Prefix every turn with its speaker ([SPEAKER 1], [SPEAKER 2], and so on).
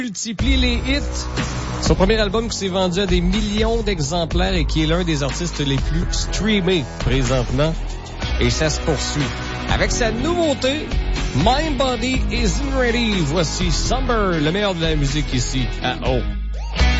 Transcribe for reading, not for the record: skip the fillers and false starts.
[SPEAKER 1] multiplie les hits. Son premier album qui s'est vendu à des millions d'exemplaires et qui est l'un des artistes les plus streamés présentement. Et ça se poursuit. Avec sa nouveauté, My Body Isn't Ready. Voici Somber, le meilleur de la musique ici à O.